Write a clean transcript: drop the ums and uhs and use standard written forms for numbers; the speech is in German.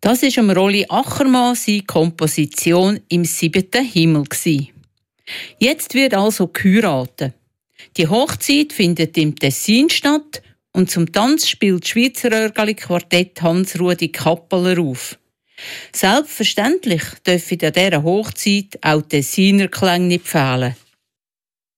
Das war Rolli Achermann seine Komposition «Im 7. Himmel». Jetzt wird also geheiratet. Die Hochzeit findet im Tessin statt und zum Tanz spielt das Schweizer Örgeli-Quartett Hans-Rudi Kappeler auf. Selbstverständlich dürfen an dieser Hochzeit auch Tessiner Klänge nicht fehlen.